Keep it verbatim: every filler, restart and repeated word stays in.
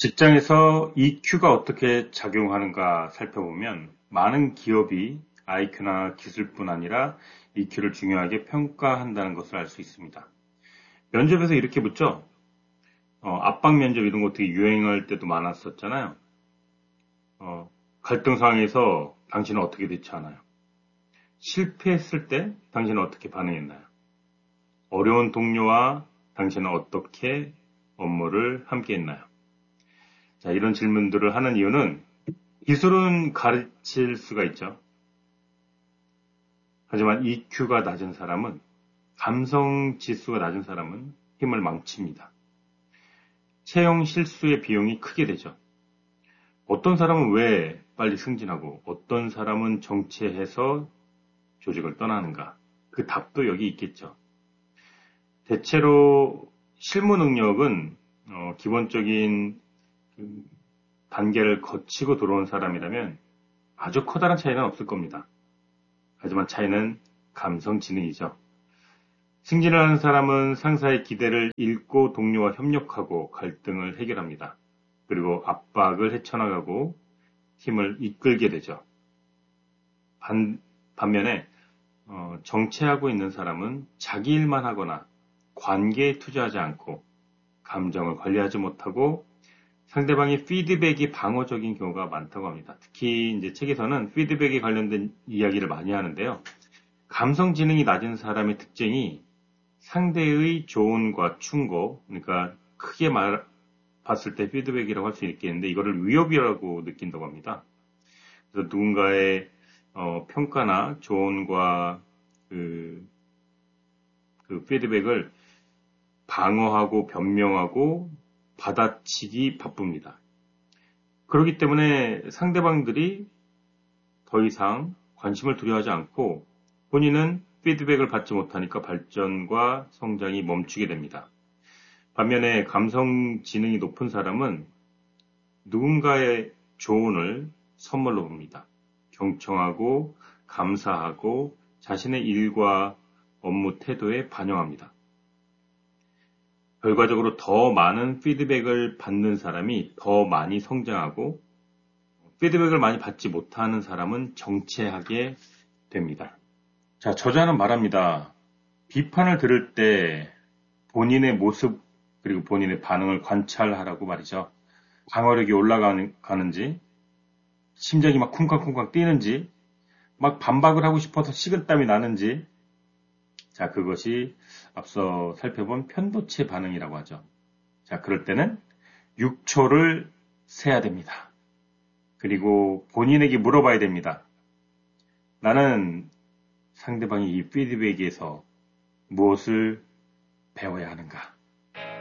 직장에서 이큐가 어떻게 작용하는가 살펴보면 많은 기업이 아이큐나 기술뿐 아니라 이큐를 중요하게 평가한다는 것을 알 수 있습니다. 면접에서 이렇게 묻죠. 어, 압박 면접 이런 거 되게 유행할 때도 많았었잖아요. 어, 갈등 상황에서 당신은 어떻게 대처하나요? 실패했을 때 당신은 어떻게 반응했나요? 어려운 동료와 당신은 어떻게 업무를 함께 했나요? 자, 이런 질문들을 하는 이유는 기술은 가르칠 수가 있죠. 하지만 이큐가 낮은 사람은, 감성 지수가 낮은 사람은 힘을 망칩니다. 채용 실수의 비용이 크게 되죠. 어떤 사람은 왜 빨리 승진하고 어떤 사람은 정체해서 조직을 떠나는가? 그 답도 여기 있겠죠. 대체로 실무 능력은 어, 기본적인 단계를 거치고 들어온 사람이라면 아주 커다란 차이는 없을 겁니다. 하지만 차이는 감성 지능이죠. 승진을 하는 사람은 상사의 기대를 읽고 동료와 협력하고 갈등을 해결합니다. 그리고 압박을 헤쳐나가고 팀을 이끌게 되죠. 반, 반면에 어, 정체하고 있는 사람은 자기 일만 하거나 관계에 투자하지 않고 감정을 관리하지 못하고 상대방의 피드백이 방어적인 경우가 많다고 합니다. 특히 이제 책에서는 피드백에 관련된 이야기를 많이 하는데요. 감성 지능이 낮은 사람의 특징이 상대의 조언과 충고, 그러니까 크게 말, 봤을 때 피드백이라고 할 수 있겠는데 이거를 위협이라고 느낀다고 합니다. 그래서 누군가의 어, 평가나 조언과 그, 그 피드백을 방어하고 변명하고 받아치기 바쁩니다. 그렇기 때문에 상대방들이 더 이상 관심을 두려워하지 않고 본인은 피드백을 받지 못하니까 발전과 성장이 멈추게 됩니다. 반면에 감성 지능이 높은 사람은 누군가의 조언을 선물로 봅니다. 경청하고 감사하고 자신의 일과 업무 태도에 반영합니다. 결과적으로 더 많은 피드백을 받는 사람이 더 많이 성장하고 피드백을 많이 받지 못하는 사람은 정체하게 됩니다. 자, 저자는 말합니다. 비판을 들을 때 본인의 모습 그리고 본인의 반응을 관찰하라고 말이죠. 방어력이 올라가는지, 심장이 막 쿵쾅쿵쾅 뛰는지, 막 반박을 하고 싶어서 식은땀이 나는지, 자, 그것이 앞서 살펴본 편도체 반응이라고 하죠. 자, 그럴 때는 육 초를 세야 됩니다. 그리고 본인에게 물어봐야 됩니다. 나는 상대방이 이 피드백에서 무엇을 배워야 하는가?